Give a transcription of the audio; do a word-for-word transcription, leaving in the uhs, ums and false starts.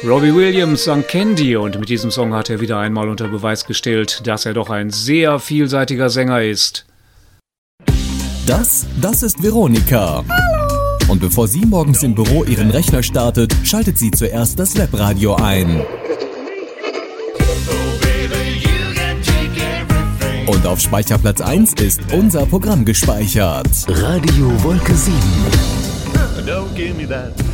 Robbie Williams sang Candy und mit diesem Song hat er wieder einmal unter Beweis gestellt, dass er doch ein sehr vielseitiger Sänger ist. Das, das ist Veronika. Hallo. Und bevor sie morgens im Büro ihren Rechner startet, schaltet sie zuerst das Webradio ein. Und auf Speicherplatz eins ist unser Programm gespeichert. Radio Wolke sieben. Don't give me that.